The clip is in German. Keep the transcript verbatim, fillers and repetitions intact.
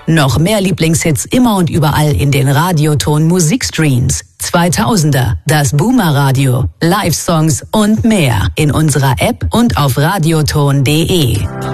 Noch mehr Lieblingshits immer und überall in den Radioton Musikstreams. zweitausender, das Boomer Radio, Live-Songs und mehr in unserer App und auf radioton punkt de.